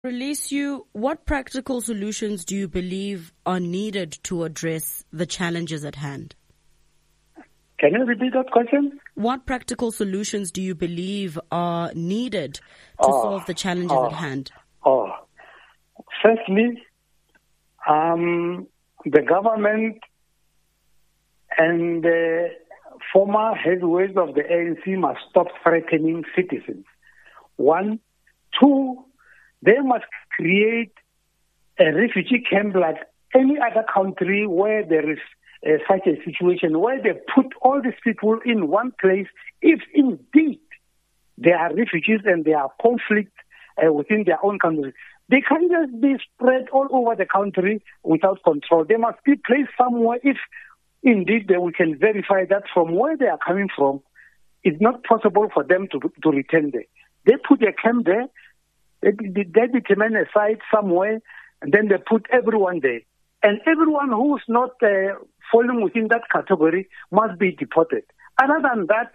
Release you, what practical solutions do you believe are needed to address the challenges at hand? Can you repeat that question? What practical solutions do you believe are needed to solve the challenges at hand? Firstly, the government and the former heavyweights of the ANC must stop threatening citizens. 1. 2, they must create a refugee camp like any other country where there is such a situation, where they put all these people in one place if indeed they are refugees and there are conflict within their own country. They can't just be spread all over the country without control. They must be placed somewhere if indeed we can verify that from where they are coming from, it's not possible for them to return there. They put a camp there, they determine a site somewhere, and then they put everyone there. And everyone who's not falling within that category must be deported. Other than that,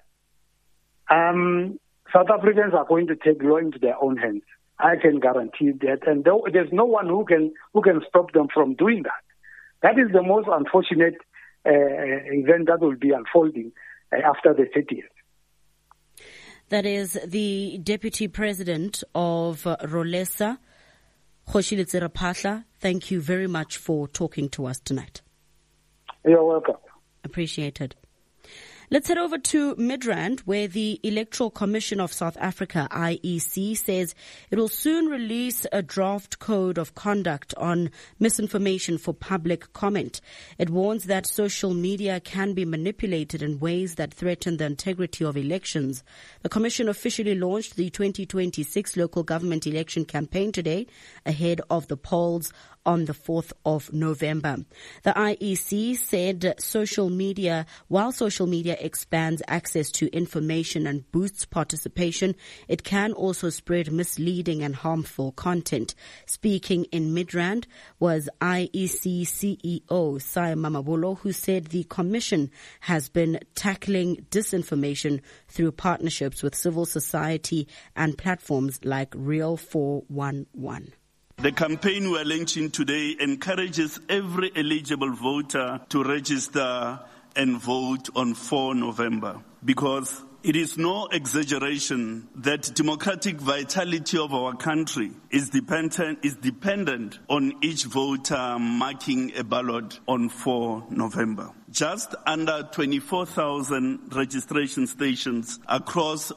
South Africans are going to take law into their own hands. I can guarantee that. And there's no one who can stop them from doing that. That is the most unfortunate event that will be unfolding after the 30th. That is the Deputy President of Rolesa, Kgoshiletse Rapahla. Thank you very much for talking to us tonight. You're welcome. Appreciated. Let's head over to Midrand, where the Electoral Commission of South Africa, IEC, says it will soon release a draft code of conduct on misinformation for public comment. It warns that social media can be manipulated in ways that threaten the integrity of elections. The Commission officially launched the 2026 local government election campaign today, ahead of the polls on the 4th of November. The IEC said while social media expands access to information and boosts participation, it can also spread misleading and harmful content. Speaking in Midrand was IEC CEO Sai Mamabolo, who said the Commission has been tackling disinformation through partnerships with civil society and platforms like Real 411. The campaign we are launching today encourages every eligible voter to register and vote on 4 November because it is no exaggeration that democratic vitality of our country is dependent on each voter marking a ballot on 4 November. Just under 24,000 registration stations across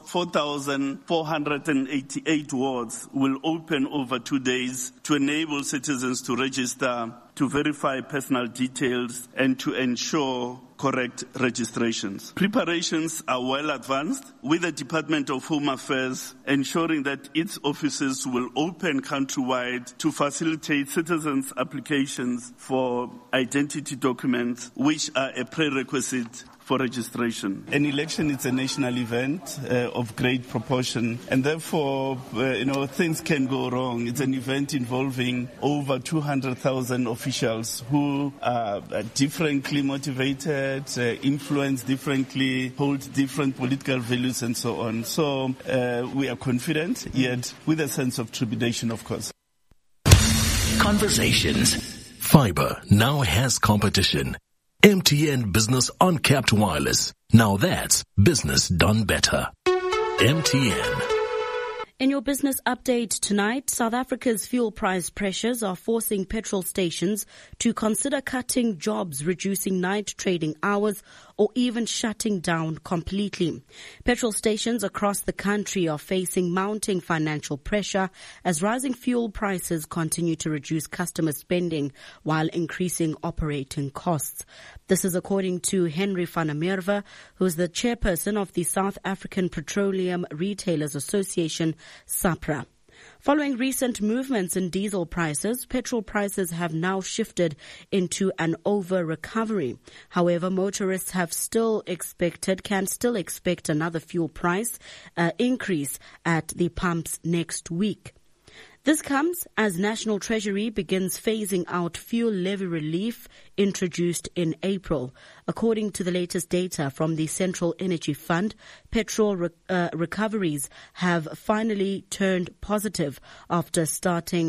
4,488 wards will open over 2 days to enable citizens to register, to verify personal details, and to ensure correct registrations. Preparations are well advanced, with the Department of Home Affairs ensuring that its offices will open countrywide to facilitate citizens' applications for identity documents, which are a prerequisite for registration. An election is a national event of great proportion, and therefore, things can go wrong. It's an event involving over 200,000 officials who are differently motivated, influence differently, hold different political values, and so on. So we are confident, yet with a sense of trepidation, of course. Conversations. Fiber now has competition. MTN Business Uncapped Wireless. Now that's business done better. MTN. In your business update tonight, South Africa's fuel price pressures are forcing petrol stations to consider cutting jobs, reducing night trading hours, or even shutting down completely. Petrol stations across the country are facing mounting financial pressure as rising fuel prices continue to reduce customer spending while increasing operating costs. This is according to Henry van der Merwe, who is the chairperson of the South African Petroleum Retailers Association, SAPRA. Following recent movements in diesel prices, petrol prices have now shifted into an over-recovery. However, motorists can still expect another fuel price increase at the pumps next week. This comes as National Treasury begins phasing out fuel levy relief introduced in April. According to the latest data from the Central Energy Fund, petrol recoveries have finally turned positive after starting